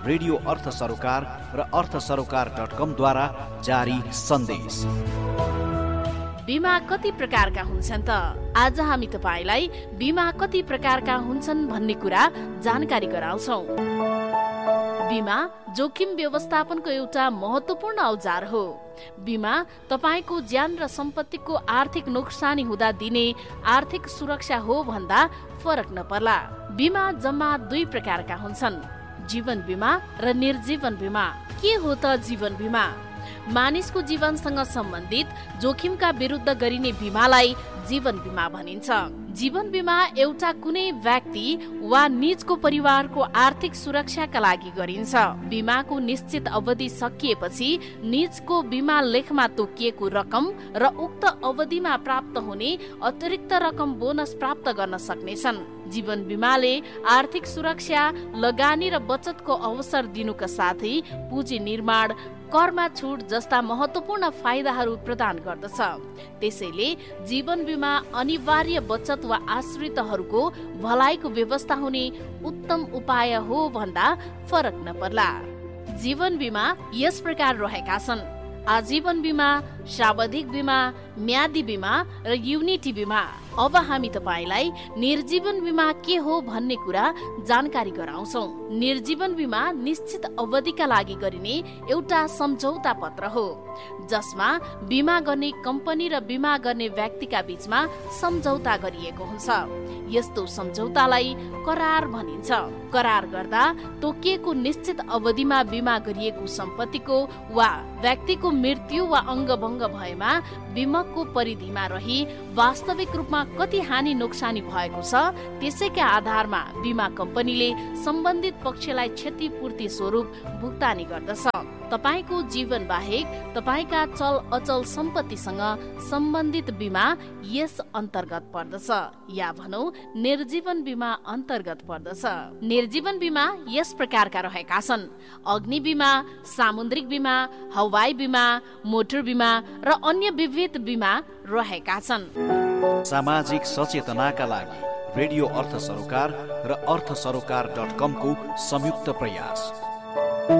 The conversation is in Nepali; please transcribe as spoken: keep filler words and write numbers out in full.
रेडियो अर्थ सरोकार र अर्थ सरोकार डट कम द्वारा जारी सन्देश। बिमा कति प्रकारका हुन्छन् त? आज हामी तपाईलाई बिमा कति प्रकारका हुन्छन् भन्ने कुरा जानकारी गराउँछौं। बिमा जोखिम व्यवस्थापनको एउटा महत्त्वपूर्ण औजार हो। बिमा तपाईको ज्यान र सम्पत्तिको आर्थिक नोक्सानी हुँदा दिने आर्थिक सुरक्षा हो भन्दा फरक नपर्ला। बिमा जम्मा दुई प्रकारका हुन्छन्, जीवन बिमा र निर्जीवन बिमा। के हो त जीवन बिमा? मानिसको जीवनसँग सम्बन्धित जोखिमका विरुद्ध गरिने बिमालाई जीवन बिमा भनिन्छ। जीवन बिमा एउटा कुनै व्यक्ति वा निजको परिवारको आर्थिक सुरक्षाका लागि गरिन्छ। बिमाको निश्चित अवधि सकिएपछि निजको बिमा लेखमा तोकिएको रकम र उक्त अवधिमा प्राप्त हुने अतिरिक्त रकम बोनस प्राप्त गर्न सक्नेछन्। जीवन बिमाले आर्थिक सुरक्षा, लगानी र बचतको अवसर दिनुका साथै पुँजी निर्माण, करमा छुट जस्ता महत्त्वपूर्ण फाइदाहरू प्रदान गर्दछ। त्यसैले जीवन बिमा अनिवार्य बचत वा आश्रितहरूको भलाइको व्यवस्था हुने उत्तम उपाय हो भन्दा फरक नपर्ला। जीवन बिमा यस प्रकार रहेका छन्: आजीवन बिमा, सावधिक बिमा, म्यादी बिमा र युनिटी बिमा। अब हामी तपाईलाई निर्जीवन बिमा के हो भन्ने कुरा जानकारी गराउँछौं। निर्जीवन बिमा निश्चित अवधिका लागि गरिने एउटा सम्झौता पत्र हो, जसमा बिमा गर्ने कम्पनी र बिमा गर्ने व्यक्तिका बीचमा सम्झौता गरिएको हुन्छ। यस्तो सम्झौतालाई करार भनिन्छ। करार गर्दा तोकिएको निश्चित अवधिमा बिमा गरिएको सम्पत्तिको वा व्यक्तिको मृत्यु वा अङ्गभङ्ग भएमा बिमाको परिधिमा रही वास्तविक रूपमा कति हानि नोक्सानी भएको छ त्यसैका आधारमा बिमा कम्पनीले सम्बन्धित पक्षलाई क्षतिपूर्ति स्वरूप भुक्तानी गर्दछ। तपाईको जीवन बाहेक तपाईका चल अचल सम्पत्तिसँग सम्बन्धित बिमा यस अन्तर्गत पर्दछ, या भनौं निर्जीवन बिमा अन्तर्गत पर्दछ। निर्जीवन बिमा यस प्रकारका रहेका छन्: अग्नि बिमा, सामुद्रिक बिमा, हवाई बिमा, मोटर बिमा र अन्य विविध बिमा रहेका छन्। सामाजिक सचेतनाका लागि रेडियो अर्थ सरोकार र अर्थ सरोकार डट कम को संयुक्त प्रयास।